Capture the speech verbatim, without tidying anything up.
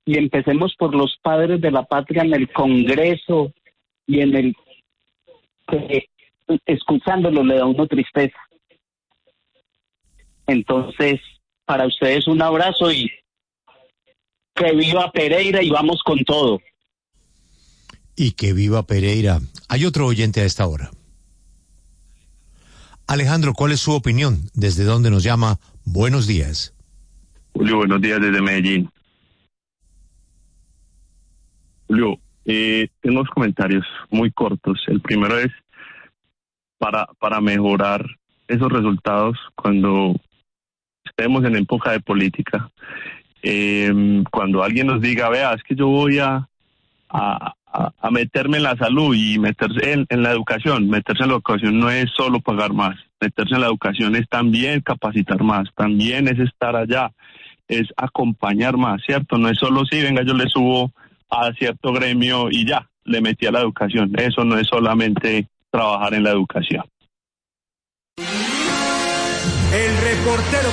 y empecemos por los padres de la patria en el Congreso y en el que escuchándolo le da a uno tristeza. Entonces, para ustedes un abrazo y que viva Pereira y vamos con todo. Y que viva Pereira. Hay otro oyente a esta hora. Alejandro, ¿cuál es su opinión? ¿Desde dónde nos llama? Buenos días. Julio, buenos días desde Medellín. Julio, eh, tengo unos comentarios muy cortos. El primero es para, para mejorar esos resultados cuando estemos en época de política. Eh, cuando alguien nos diga, vea, es que yo voy a, a, a meterme en la salud y meterse en, en la educación. Meterse en la educación no es solo pagar más. Meterse en la educación es también capacitar más, también es estar allá, es acompañar más, ¿cierto? No es solo, sí, venga, yo le subo a cierto gremio y ya, le metí a la educación. Eso no es solamente trabajar en la educación. El reportero